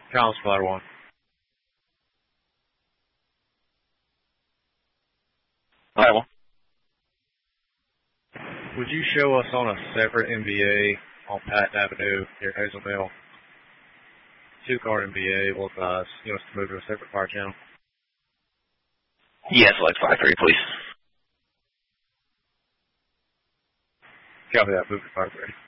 Collins Flight 1. Flight 1. Would you show us on a separate MVA on Patton Avenue near Hazel Mill? 2-car MVA, both eyes. You want us to move to a separate fire channel? Yes, like 5-3, please. Copy that. Move to fire 3.